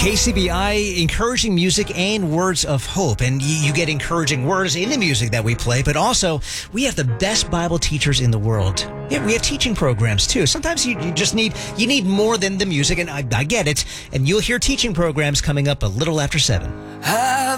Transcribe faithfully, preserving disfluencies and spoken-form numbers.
K C B I, encouraging music and words of hope. And you, you get encouraging words in the music that we play, but also we have the best Bible teachers in the world. Yeah, we have teaching programs too. Sometimes you, you just need, you need more than the music, and I, I get it. And you'll hear teaching programs coming up a little after seven.